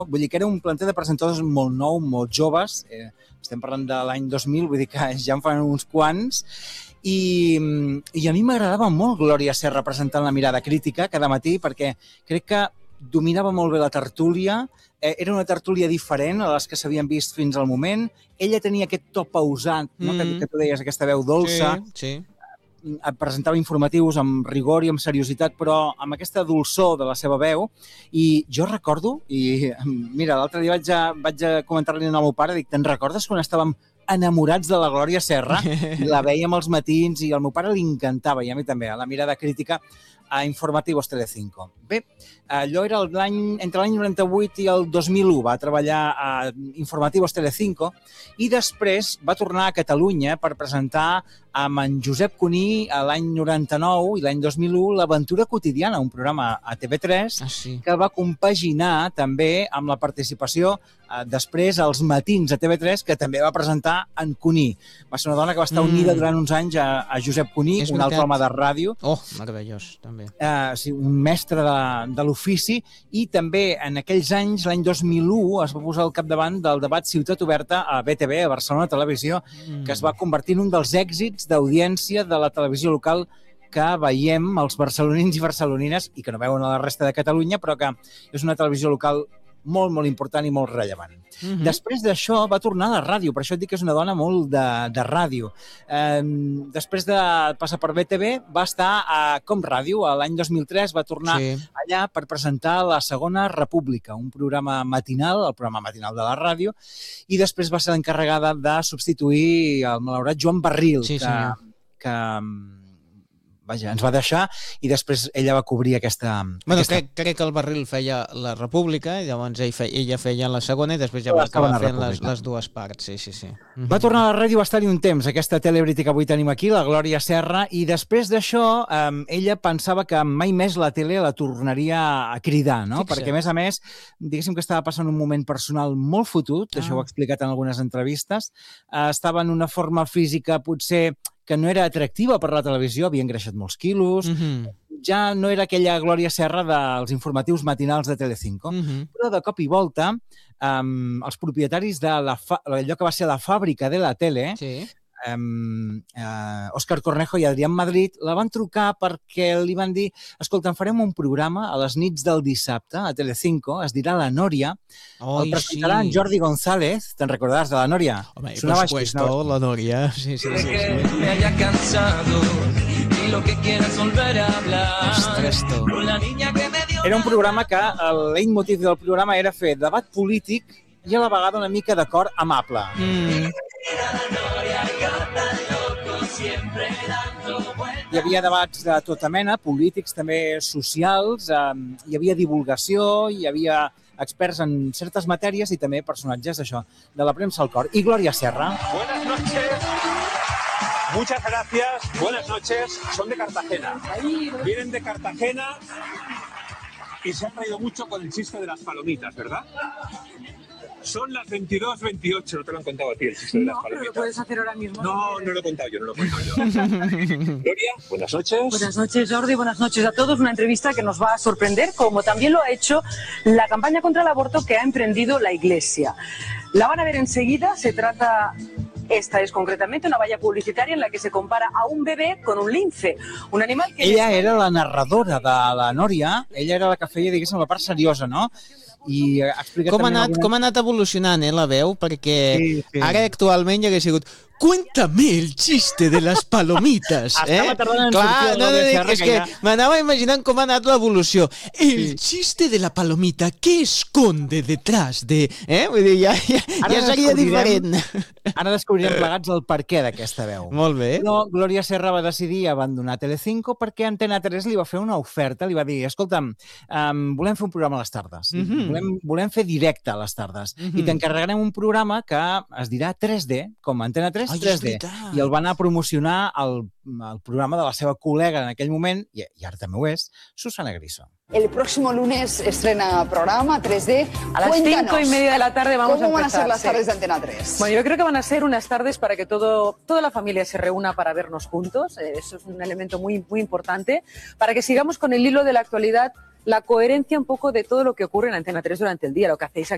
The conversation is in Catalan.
vull dir que era un planter de presentadors molt nou, molt joves, estem parlant de l'any 2000, vull dir que ja en fan uns quants, i a mi m'agradava molt Glòria Serra presentant La Mirada Crítica cada matí, perquè crec que dominava molt bé la tertúlia, era una tertúlia diferent a les que s'havien vist fins al moment, ella tenia aquest to pausat, no? Que tu deies, aquesta veu dolça, sí. Presentava informatius amb rigor i amb seriositat, però amb aquesta dolçor de la seva veu. I jo recordo, i mira, l'altre dia vaig a comentar-li al meu pare, dic, te'n recordes quan estàvem enamorats de la Glòria Serra? I la vèiem als matins i al meu pare li encantava, i a mi també, a La Mirada Crítica, a Informativos Telecinco. Bé, allò era entre l'any 98 i el 2001, va treballar a Informativos Telecinco i després va tornar a Catalunya per presentar amb en Josep Cuní l'any 99 i l'any 2001 l'Aventura Quotidiana, un programa a TV3 que va compaginar també amb la participació després als matins a TV3 que també va presentar en Cuní. Va ser una dona que va estar unida durant uns anys a Josep Cuní, un altre home de ràdio. Oh, meravellós, també. Sí, un mestre de l'ofici, i també en aquells anys, l'any 2001, es va posar al capdavant del debat Ciutat Oberta a BTV, a Barcelona Televisió, que es va convertir en un dels èxits d'audiència de la televisió local que veiem els barcelonins i barcelonines i que no veuen a la resta de Catalunya, però que és una televisió local molt, molt important i molt rellevant. Després d'això va tornar a la ràdio, per això et dic que és una dona molt de ràdio. Després de passar per BTV va estar a Com Ràdio, l'any 2003 va tornar allà per presentar La Segona República, un programa matinal, el programa matinal de la ràdio, i després va ser l'encarregada de substituir el malaurat Joan Barril, que ens va deixar, i després ella va cobrir aquesta... Bueno, crec que el Barril feia la República, i llavors ella feia la segona, i després ja va acabar fent les dues parts. Sí. Va tornar a la ràdio, va estar-hi un temps, aquesta celebrity que avui tenim aquí, la Glòria Serra, i després d'això ella pensava que mai més la tele la tornaria a cridar, no? Perquè, a més, diguéssim que estava passant un moment personal molt fotut, això ho ha explicat en algunes entrevistes, estava en una forma física potser que no era atractiva per la televisió, havia engreixat molts quilos, ja no era aquella Glòria Serra dels informatius matinals de Telecinco, però de cop i volta els propietaris d'allò que va ser la fàbrica de la tele, Òscar Cornejo i Adrián Madrid, la van trucar perquè li van dir, escolta, farem un programa a les nits del dissabte a Telecinco, es dirà La Nòria, el presentarà en Jordi González, te'n recordaràs de La Nòria? Home, por supuesto, La Nòria, sí. Me haya cansado y lo que quieras volver a hablar. Ostres, tu. Era un programa que el leitmotiv del programa era fer debat polític i a la vegada una mica de cor amable. Hi havia debats de tota mena, polítics, també socials, hi havia divulgació, hi havia experts en certes matèries i també personatges d'això, de la premsa al cor. I Glòria Serra. Buenas noches. Muchas gracias. Buenas noches. Son de Cartagena. Vienen de Cartagena y se han reído mucho con el chiste de las palomitas, ¿verdad? Son las 22:28, no te lo han contado a ti el chiste de las palomitas. Pero lo puedes hacer ahora mismo. No lo he contado yo, Gloria, buenas noches. Buenas noches, Jordi, buenas noches a todos. Una entrevista que nos va a sorprender, como también lo ha hecho la campaña contra el aborto que ha emprendido la Iglesia. La van a ver enseguida, se trata... Esta es concretamente una valla publicitaria en la que se compara a un bebé con un lince, un animal que... Ella era la narradora de La Nòria, ella era la que feia, diguéssim, la part seriosa, no? I ha explicat com ha anat evolucionant, la veu? Perquè ara actualment ja hagués sigut cuéntame el chiste de las palomitas. Estava tardant en sortir és que m'anava imaginant com ha anat l'evolució. El chiste de la palomita, què esconde detrás de... Vull dir, ja seria diferent. Ara descobrirem plegats el perquè d'aquesta veu. Molt bé. Però Glòria Serra va decidir abandonar Telecinco perquè Antena 3 li va fer una oferta, li va dir, escolta'm, volem fer un programa a les tardes, volem fer directe a les tardes, i t'encarregarem un programa que es dirà 3D, com Antena 3, 3D, i el va anar a promocionar el programa de la seva col·lega en aquell moment, i ara també ho és, Susana Griso. El próximo lunes estrena programa 3D. A las 5:30 de la tarde vamos a empezar. ¿Cómo van a ser las tardes de Antena 3? Bueno, yo creo que van a ser unas tardes para que toda la familia se reúna para vernos juntos. Eso es un elemento muy, muy importante. Para que sigamos con el hilo de la actualidad, la coherencia un poco de todo lo que ocurre en Antena 3 durante el día, lo que hacéis aquí.